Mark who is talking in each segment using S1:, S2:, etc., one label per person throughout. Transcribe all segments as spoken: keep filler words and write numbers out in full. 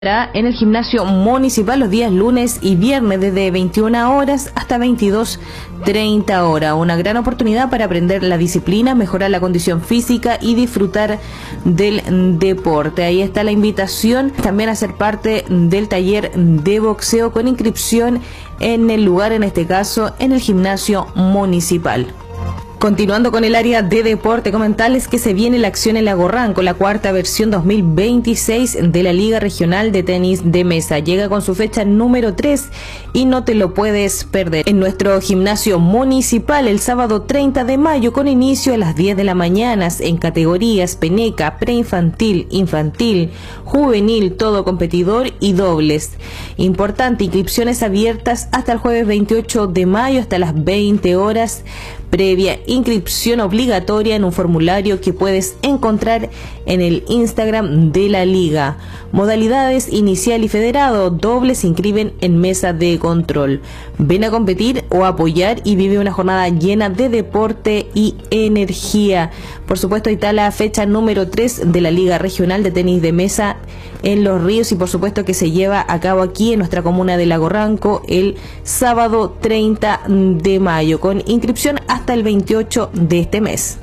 S1: En el gimnasio municipal los días lunes y viernes desde veintiuna horas hasta veintidós treinta horas. Una gran oportunidad para aprender la disciplina, mejorar la condición física y disfrutar del deporte. Ahí está la invitación también a ser parte del taller de boxeo con inscripción en el lugar, en este caso en el gimnasio municipal. Continuando con el área de deporte, comentarles que se viene la acción en Lago Ranco, la cuarta versión dos mil veintiséis de la Liga Regional de Tenis de Mesa. Llega con su fecha número tres y no te lo puedes perder. En nuestro gimnasio municipal el sábado treinta de mayo con inicio a las diez de la mañana en categorías peneca, preinfantil, infantil, juvenil, todo competidor y dobles. Importante, inscripciones abiertas hasta el jueves veintiocho de mayo hasta las veinte horas. Previa inscripción obligatoria en un formulario que puedes encontrar en el Instagram de la Liga. Modalidades inicial y federado, dobles se inscriben en mesa de control. Ven a competir o apoyar y vive una jornada llena de deporte y energía. Por supuesto, ahí está la fecha número tres de la Liga Regional de Tenis de Mesa en Los Ríos y por supuesto que se lleva a cabo aquí en nuestra comuna de Lago Ranco el sábado treinta de mayo con inscripción hasta el veintiocho de este mes.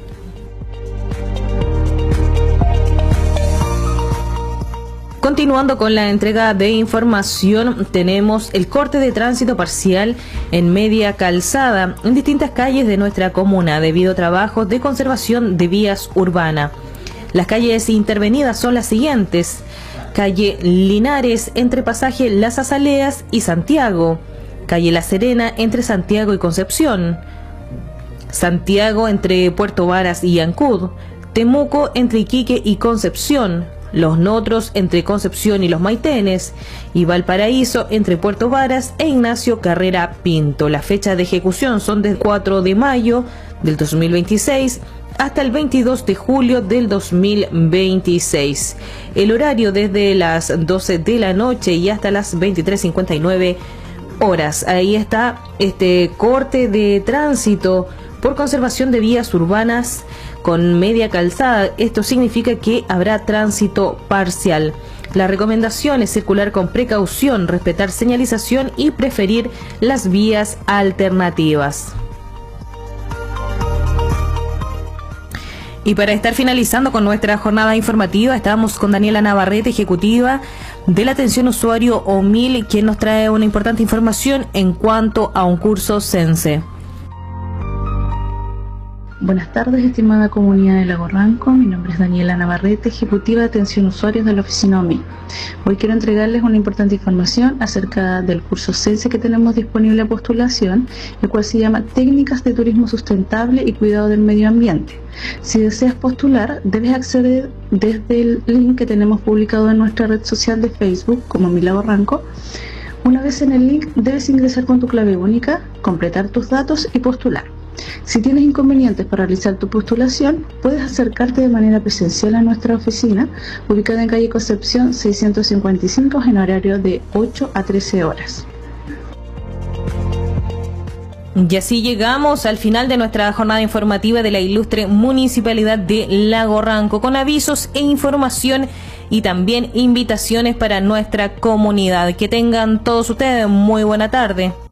S1: Continuando con la entrega de información, tenemos el corte de tránsito parcial en media calzada en distintas calles de nuestra comuna debido a trabajos de conservación de vías urbanas. Las calles intervenidas son las siguientes: calle Linares entre pasaje Las Azaleas y Santiago, calle La Serena entre Santiago y Concepción, Santiago entre Puerto Varas y Ancud, Temuco entre Iquique y Concepción, Los Notros entre Concepción y Los Maitenes y Valparaíso entre Puerto Varas e Ignacio Carrera Pinto. La fecha de ejecución son del cuatro de mayo del dos mil veintiséis hasta el veintidós de julio del dos mil veintiséis. El horario desde las doce de la noche y hasta las veintitrés cincuenta y nueve horas. Ahí está este corte de tránsito por conservación de vías urbanas con media calzada. Esto significa que habrá tránsito parcial. La recomendación es circular con precaución, respetar señalización y preferir las vías alternativas. Y para estar finalizando con nuestra jornada informativa, estamos con Daniela Navarrete, ejecutiva de la atención usuario O M I L, quien nos trae una importante información en cuanto a un curso Sense.
S2: Buenas tardes, estimada comunidad de Lago Ranco. Mi nombre es Daniela Navarrete, ejecutiva de atención usuarios de la oficina O M I. Hoy quiero entregarles una importante información acerca del curso Sense que tenemos disponible a postulación, el cual se llama Técnicas de Turismo Sustentable y Cuidado del Medio Ambiente. Si deseas postular, debes acceder desde el link que tenemos publicado en nuestra red social de Facebook como O M I Lago Ranco. Una vez en el link, debes ingresar con tu clave única, completar tus datos y postular. Si tienes inconvenientes para realizar tu postulación, puedes acercarte de manera presencial a nuestra oficina, ubicada en calle Concepción seiscientos cincuenta y cinco en horario de ocho a trece horas.
S1: Y así llegamos al final de nuestra jornada informativa de la ilustre Municipalidad de Lago Ranco, con avisos e información y también invitaciones para nuestra comunidad. Que tengan todos ustedes muy buena tarde.